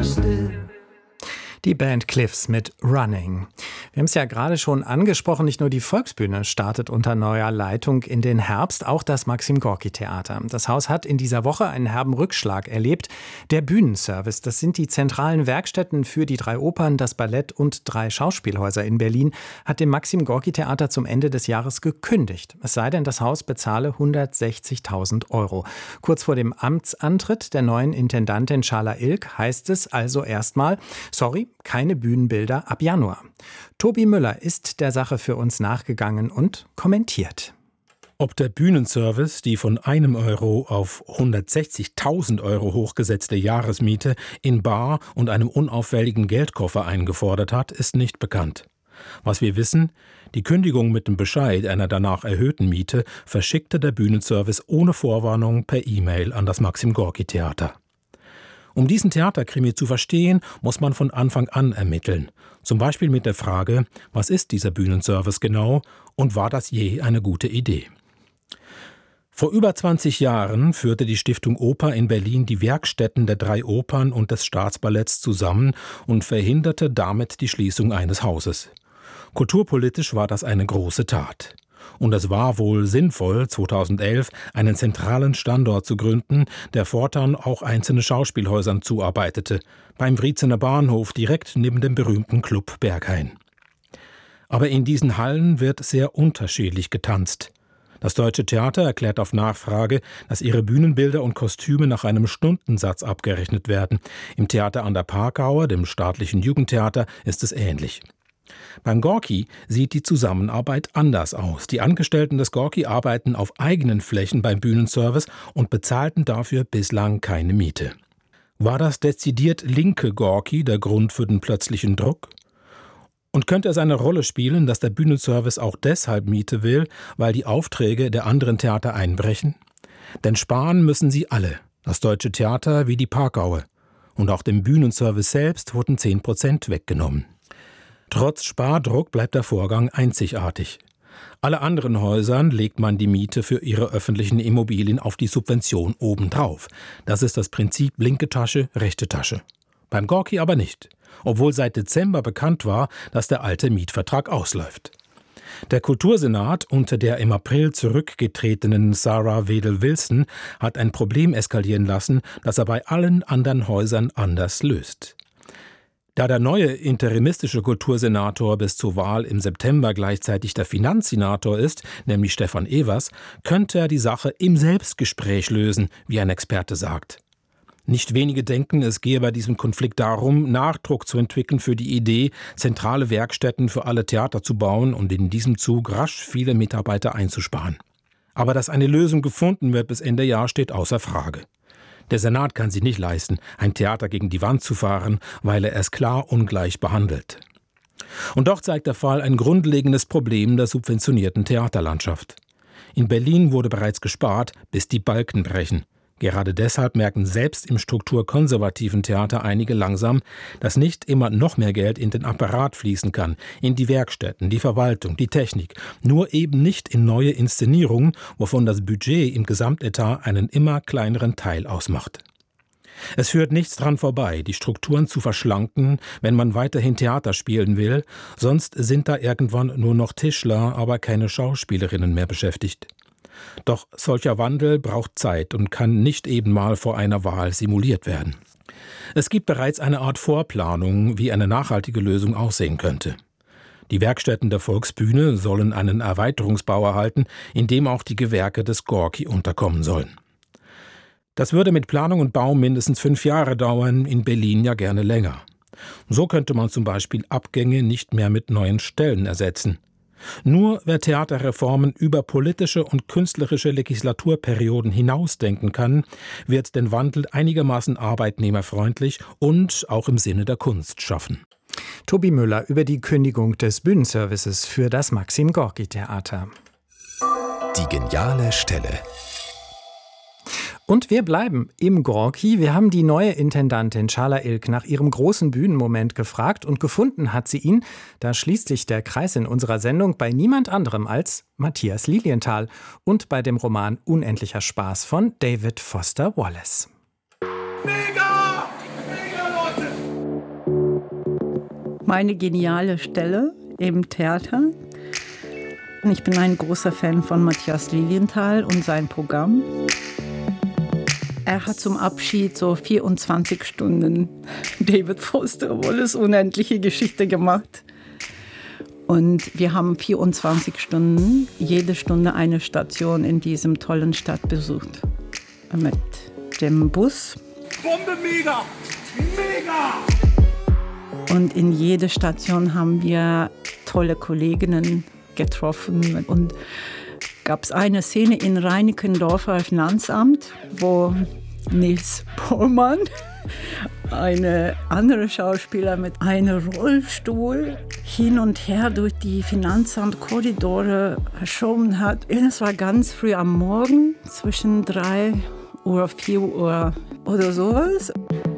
Die Band Cliffs mit Running. Wir haben es ja gerade schon angesprochen, nicht nur die Volksbühne startet unter neuer Leitung in den Herbst, auch das Maxim-Gorki-Theater. Das Haus hat in dieser Woche einen herben Rückschlag erlebt. Der Bühnenservice, das sind die zentralen Werkstätten für die 3 Opern, das Ballett und 3 Schauspielhäuser in Berlin, hat dem Maxim-Gorki-Theater zum Ende des Jahres gekündigt. Es sei denn, das Haus bezahle 160.000 €. Kurz vor dem Amtsantritt der neuen Intendantin Schala Ilk heißt es also erstmal, sorry, keine Bühnenbilder ab Januar. Tobi Müller ist der Sache für uns nachgegangen und kommentiert. Ob der Bühnenservice die von €1 auf 160.000 € hochgesetzte Jahresmiete in bar und einem unauffälligen Geldkoffer eingefordert hat, ist nicht bekannt. Was wir wissen, die Kündigung mit dem Bescheid einer danach erhöhten Miete verschickte der Bühnenservice ohne Vorwarnung per E-Mail an das Maxim-Gorki-Theater. Um diesen Theaterkrimi zu verstehen, muss man von Anfang an ermitteln. Zum Beispiel mit der Frage, was ist dieser Bühnenservice genau und war das je eine gute Idee? Vor über 20 Jahren führte die Stiftung Oper in Berlin die Werkstätten der 3 Opern und des Staatsballetts zusammen und verhinderte damit die Schließung eines Hauses. Kulturpolitisch war das eine große Tat. Und es war wohl sinnvoll, 2011 einen zentralen Standort zu gründen, der fortan auch einzelnen Schauspielhäusern zuarbeitete, beim Wriezener Bahnhof direkt neben dem berühmten Club Berghain. Aber in diesen Hallen wird sehr unterschiedlich getanzt. Das Deutsche Theater erklärt auf Nachfrage, dass ihre Bühnenbilder und Kostüme nach einem Stundensatz abgerechnet werden. Im Theater an der Parkauer, dem staatlichen Jugendtheater, ist es ähnlich. Beim Gorki sieht die Zusammenarbeit anders aus. Die Angestellten des Gorki arbeiten auf eigenen Flächen beim Bühnenservice und bezahlten dafür bislang keine Miete. War das dezidiert linke Gorki der Grund für den plötzlichen Druck? Und könnte es eine Rolle spielen, dass der Bühnenservice auch deshalb Miete will, weil die Aufträge der anderen Theater einbrechen? Denn sparen müssen sie alle, das Deutsche Theater wie die Parkauer. Und auch dem Bühnenservice selbst wurden 10% weggenommen. Trotz Spardruck bleibt der Vorgang einzigartig. Alle anderen Häusern legt man die Miete für ihre öffentlichen Immobilien auf die Subvention obendrauf. Das ist das Prinzip linke Tasche, rechte Tasche. Beim Gorki aber nicht, obwohl seit Dezember bekannt war, dass der alte Mietvertrag ausläuft. Der Kultursenat unter der im April zurückgetretenen Sarah Wedel-Wilson hat ein Problem eskalieren lassen, das er bei allen anderen Häusern anders löst. Da der neue interimistische Kultursenator bis zur Wahl im September gleichzeitig der Finanzsenator ist, nämlich Stefan Evers, könnte er die Sache im Selbstgespräch lösen, wie ein Experte sagt. Nicht wenige denken, es gehe bei diesem Konflikt darum, Nachdruck zu entwickeln für die Idee, zentrale Werkstätten für alle Theater zu bauen und in diesem Zug rasch viele Mitarbeiter einzusparen. Aber dass eine Lösung gefunden wird bis Ende Jahr, steht außer Frage. Der Senat kann sich nicht leisten, ein Theater gegen die Wand zu fahren, weil er es klar ungleich behandelt. Und doch zeigt der Fall ein grundlegendes Problem der subventionierten Theaterlandschaft. In Berlin wurde bereits gespart, bis die Balken brechen. Gerade deshalb merken selbst im strukturkonservativen Theater einige langsam, dass nicht immer noch mehr Geld in den Apparat fließen kann, in die Werkstätten, die Verwaltung, die Technik, nur eben nicht in neue Inszenierungen, wovon das Budget im Gesamtetat einen immer kleineren Teil ausmacht. Es führt nichts dran vorbei, die Strukturen zu verschlanken, wenn man weiterhin Theater spielen will, sonst sind da irgendwann nur noch Tischler, aber keine Schauspielerinnen mehr beschäftigt. Doch solcher Wandel braucht Zeit und kann nicht eben mal vor einer Wahl simuliert werden. Es gibt bereits eine Art Vorplanung, wie eine nachhaltige Lösung aussehen könnte. Die Werkstätten der Volksbühne sollen einen Erweiterungsbau erhalten, in dem auch die Gewerke des Gorki unterkommen sollen. Das würde mit Planung und Bau mindestens 5 Jahre dauern, in Berlin ja gerne länger. So könnte man zum Beispiel Abgänge nicht mehr mit neuen Stellen ersetzen. Nur wer Theaterreformen über politische und künstlerische Legislaturperioden hinausdenken kann, wird den Wandel einigermaßen arbeitnehmerfreundlich und auch im Sinne der Kunst schaffen. Tobi Müller über die Kündigung des Bühnenservices für das Maxim-Gorki-Theater. Die geniale Stelle. Und wir bleiben im Gorki. Wir haben die neue Intendantin Schala Ilk nach ihrem großen Bühnenmoment gefragt und gefunden hat sie ihn, da schließt sich der Kreis in unserer Sendung, bei niemand anderem als Matthias Lilienthal und bei dem Roman Unendlicher Spaß von David Foster Wallace. Mega! Mega, Leute! Meine geniale Stelle im Theater. Ich bin ein großer Fan von Matthias Lilienthal und sein Programm. Er hat zum Abschied so 24 Stunden David Foster Wallace unendliche Geschichte gemacht. Und wir haben 24 Stunden, jede Stunde eine Station in diesem tollen Stadt besucht. Mit dem Bus. Bombe mega! Mega! Und in jeder Station haben wir tolle Kolleginnen getroffen. Und gab es eine Szene in Reinickendorfer Finanzamt, wo Nils Pohlmann, eine andere Schauspieler mit einem Rollstuhl, hin und her durch die Finanzamtkorridore verschoben hat. Es war ganz früh am Morgen, zwischen 3 Uhr, 4 Uhr oder sowas.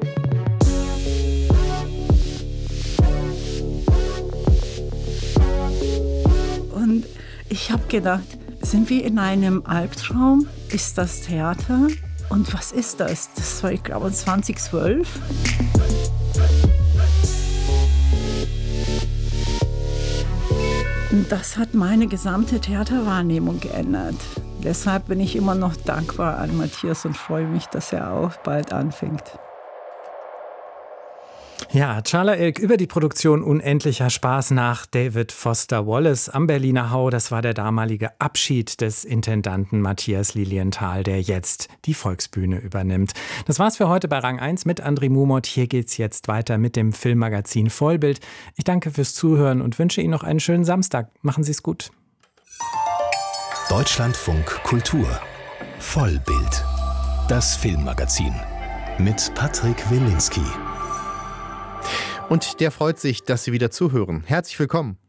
Und ich habe gedacht, sind wir in einem Albtraum? Ist das Theater? Und was ist das? Das war, ich glaube, 2012. Und das hat meine gesamte Theaterwahrnehmung geändert. Deshalb bin ich immer noch dankbar an Matthias und freue mich, dass er auch bald anfängt. Ja, Charla Ilk über die Produktion Unendlicher Spaß nach David Foster Wallace am Berliner Hau. Das war der damalige Abschied des Intendanten Matthias Lilienthal, der jetzt die Volksbühne übernimmt. Das war's für heute bei Rang 1 mit André Mumot. Hier geht's jetzt weiter mit dem Filmmagazin Vollbild. Ich danke fürs Zuhören und wünsche Ihnen noch einen schönen Samstag. Machen Sie's gut. Deutschlandfunk Kultur. Vollbild. Das Filmmagazin. Mit Patrick Wilinski. Und der freut sich, dass Sie wieder zuhören. Herzlich willkommen.